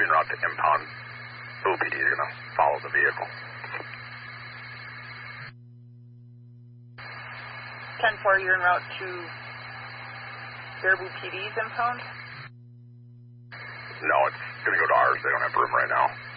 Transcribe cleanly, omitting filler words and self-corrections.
be en route to impound. OPD is going to follow the vehicle. 10-4, you're en route to Baraboo PD's impound? No, it's going to go to ours. They don't have room right now.